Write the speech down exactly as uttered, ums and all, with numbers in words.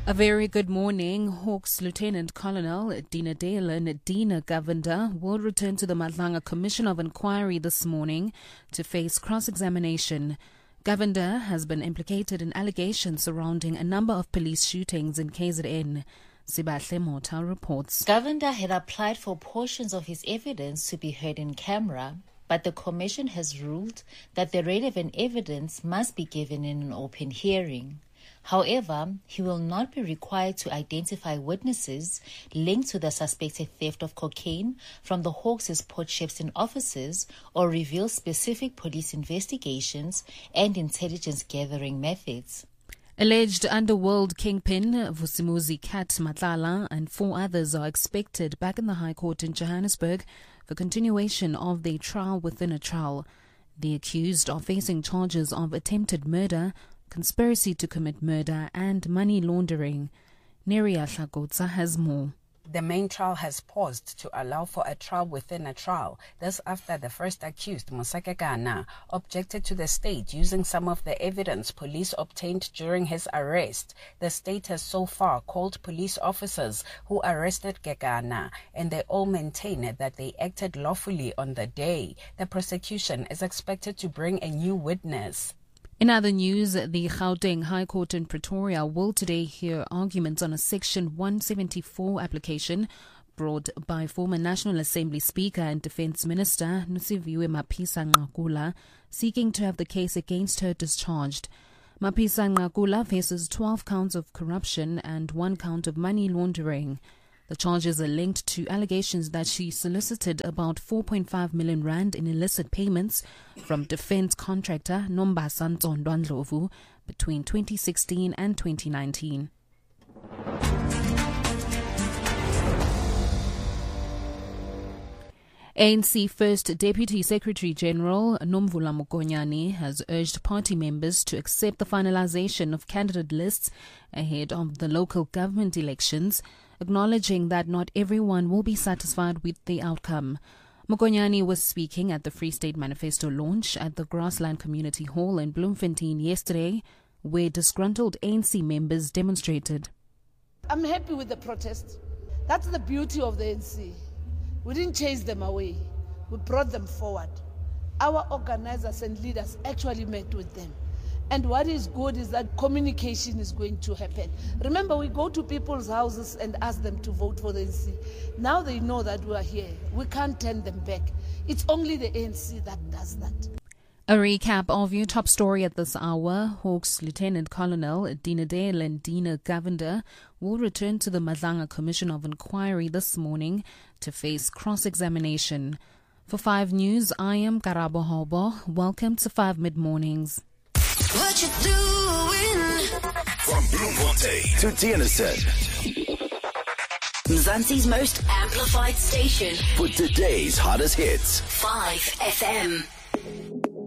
A very good morning. Hawks Lieutenant Colonel Dina Dalen Dina Govender will return to the Madlanga Commission of Inquiry this morning to face cross-examination. Govender has been implicated in allegations surrounding a number of police shootings in K Z N. Sibahle Mota reports. Govender had applied for portions of his evidence to be heard in camera, but the Commission has ruled that the relevant evidence must be given in an open hearing. However, he will not be required to identify witnesses linked to the suspected theft of cocaine from the Hawks' Port Shepstone offices or reveal specific police investigations and intelligence gathering methods. Alleged underworld kingpin Vusimuzi Kat Matlala and four others are expected back in the High Court in Johannesburg for continuation of their trial within a trial. The accused are facing charges of attempted murder, conspiracy to commit murder and money laundering. Neria Hlagotsa has more. The main trial has paused to allow for a trial within a trial. This after the first accused, Mosake Gana, objected to the state using some of the evidence police obtained during his arrest. The state has so far called police officers who arrested Gegana, and they all maintain that they acted lawfully on the day. The prosecution is expected to bring a new witness. In other news, the Gauteng High Court in Pretoria will today hear arguments on a Section one seventy-four application brought by former National Assembly Speaker and Defence Minister Nosiviwe Mapisa-Nqakula, seeking to have the case against her discharged. Mapisa-Nqakula faces twelve counts of corruption and one count of money laundering. The charges are linked to allegations that she solicited about four point five million rand in illicit payments from defense contractor Nombasa Ndlovu between twenty sixteen and twenty nineteen. A N C First Deputy Secretary General Nomvula Mokonyane has urged party members to accept the finalization of candidate lists ahead of the local government elections, acknowledging that not everyone will be satisfied with the outcome. Mokonyane was speaking at the Free State Manifesto launch at the Grassland Community Hall in Bloemfontein yesterday, where disgruntled A N C members demonstrated. I'm happy with the protest. That's the beauty of the A N C. We didn't chase them away. We brought them forward. Our organizers and leaders actually met with them. And what is good is that communication is going to happen. Remember, we go to people's houses and ask them to vote for the A N C. Now they know that we are here. We can't turn them back. It's only the A N C that does that. A recap of your top story at this hour. Hawks Lieutenant Colonel Dina Dalen Dina Govender will return to the Madlanga Commission of Inquiry this morning to face cross-examination. For five News, I am Karabo Hobo. Welcome to five Mid-Mornings. What you doing? From Bloemfontein to Tieniston, Mzansi's most amplified station for today's hottest hits. five F M.